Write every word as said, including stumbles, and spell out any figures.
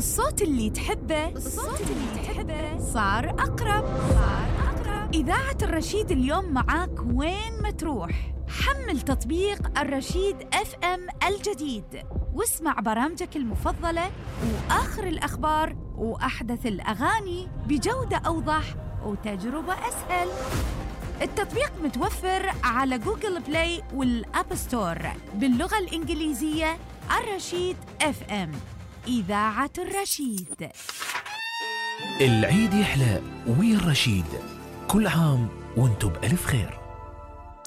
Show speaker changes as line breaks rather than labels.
الصوت اللي تحبه الصوت اللي تحبه صار أقرب صار أقرب إذاعة الرشيد اليوم معاك وين ما تروح. حمل تطبيق الرشيد اف ام الجديد واسمع برامجك المفضلة وآخر الأخبار وأحدث الأغاني بجودة أوضح وتجربة أسهل. التطبيق متوفر على جوجل بلاي والأب ستور باللغة الإنجليزية. الرشيد اف ام، إذاعة الرشيد.
العيد يحلى ويا الرشيد، كل عام وانتم بألف خير.